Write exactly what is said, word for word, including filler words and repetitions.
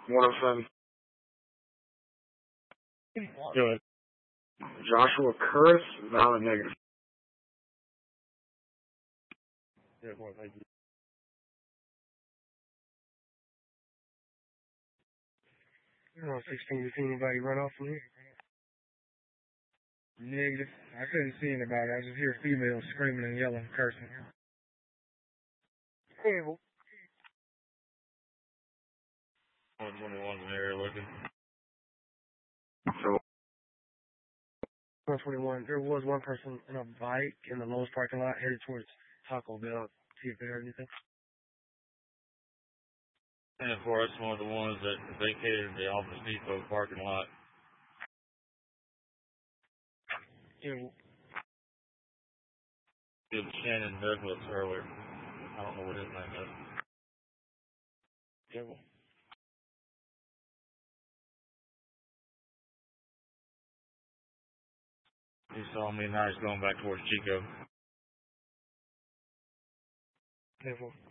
one oh seven. Good. Joshua Curtis, valid negative. Yeah, boy, thank you. Oh, sixteen, you see anybody run off from here? Negative. I couldn't see anybody. I just hear females screaming and yelling, cursing. Table. one twenty-one in the area looking. So, one twenty-one. There was one person in a bike in the Lowe's parking lot headed towards Taco Bell. See if they heard anything. And of course, one of the ones that vacated the Office Depot parking lot. Yeah. It was Shannon Douglas earlier. I don't know what his name is. Yeah. He saw me and now he's going back towards Chico. Careful.